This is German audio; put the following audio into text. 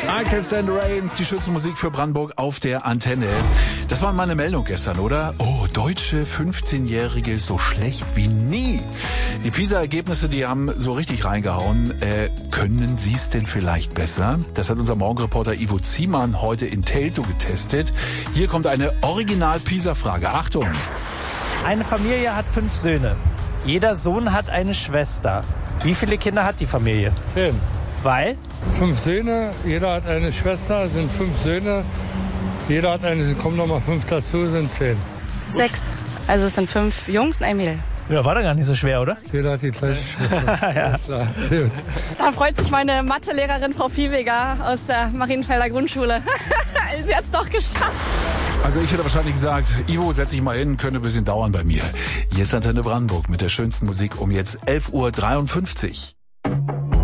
I Can Stand the Rain, die schönste Musik für Brandenburg auf der Antenne. Das war meine Meldung gestern, oder? Oh, deutsche 15-Jährige so schlecht wie nie. Die PISA-Ergebnisse, die haben so richtig reingehauen. Können Sie es denn vielleicht besser? Das hat unser Morgenreporter Ivo Ziemann heute in Teltow getestet. Hier kommt eine Original-PISA-Frage. Achtung! Eine Familie hat 5 Söhne. Jeder Sohn hat eine Schwester. Wie viele Kinder hat die Familie? 10. Weil? 5 Söhne, jeder hat eine Schwester, sind 5 Söhne. Jeder hat eine, kommen nochmal 5 dazu, sind 10. 6. Also es sind 5 Jungs und ein Mädel. Ja, war doch gar nicht so schwer, oder? Jeder hat die gleiche Schwester. Ja. Klar. Gut. Da freut sich meine Mathelehrerin Frau Viehweger aus der Marienfelder Grundschule. Sie hat es doch geschafft. Also ich hätte wahrscheinlich gesagt, Ivo, setz dich mal hin, könnte ein bisschen dauern bei mir. Hier ist Antenne Brandenburg mit der schönsten Musik um jetzt 11:53 Uhr.